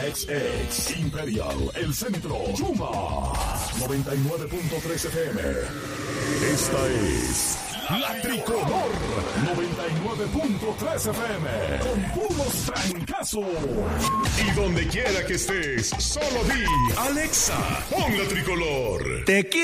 XX, Imperial, El Centro, Yuma, 99.3 FM. Esta es La Tricolor, 99.3 FM, con puros trancazos. Y donde quiera que estés, solo di, Alexa, pon La Tricolor. Te quiero.